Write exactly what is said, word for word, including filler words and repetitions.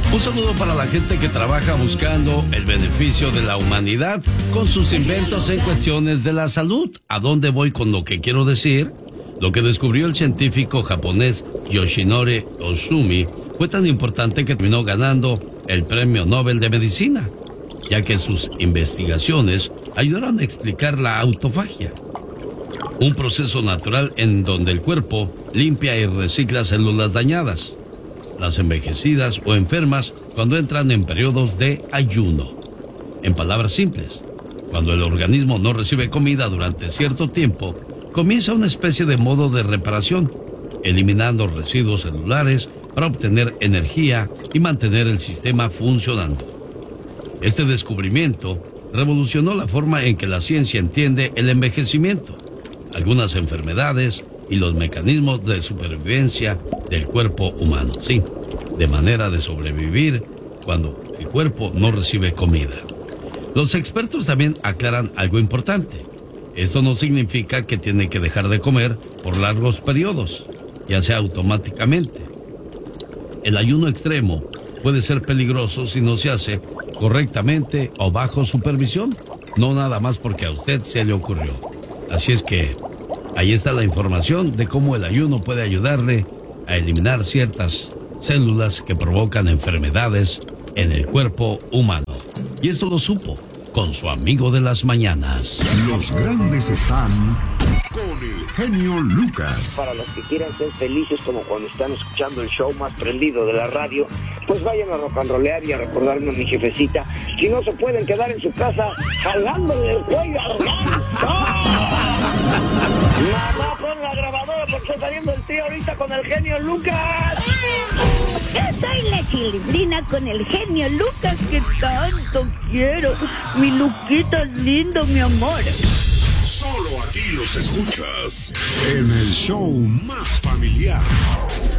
Un saludo para la gente que trabaja buscando el beneficio de la humanidad con sus inventos en cuestiones de la salud. ¿A dónde voy con lo que quiero decir? Lo que descubrió el científico japonés Yoshinori Ohsumi fue tan importante que terminó ganando el Premio Nobel de Medicina, ya que sus investigaciones ayudaron a explicar la autofagia, un proceso natural en donde el cuerpo limpia y recicla células dañadas, las envejecidas o enfermas cuando entran en periodos de ayuno. En palabras simples, cuando el organismo no recibe comida durante cierto tiempo, comienza una especie de modo de reparación, eliminando residuos celulares para obtener energía y mantener el sistema funcionando. Este descubrimiento revolucionó la forma en que la ciencia entiende el envejecimiento, algunas enfermedades y los mecanismos de supervivencia del cuerpo humano. Sí, de manera de sobrevivir cuando el cuerpo no recibe comida. Los expertos también aclaran algo importante. Esto no significa que tiene que dejar de comer por largos periodos, ya sea automáticamente. El ayuno extremo puede ser peligroso si no se hace correctamente o bajo supervisión, no nada más porque a usted se le ocurrió. Así es que ahí está la información de cómo el ayuno puede ayudarle a eliminar ciertas células que provocan enfermedades en el cuerpo humano. Y esto lo supo con su amigo de las mañanas. Los grandes están con el genio Lucas. Para los que quieran ser felices como cuando están escuchando el show más prendido de la radio, pues vayan a rock and rollear y a recordarme a mi jefecita. Si no se pueden quedar en su casa jalándole el cuello al gato. Mamá, pon la grabadora porque está saliendo el tío ahorita con el genio Lucas. Yo soy la Chilindrina con el genio Lucas que tanto quiero. Mi Luquita es lindo, mi amor. Solo aquí los escuchas en el show más familiar.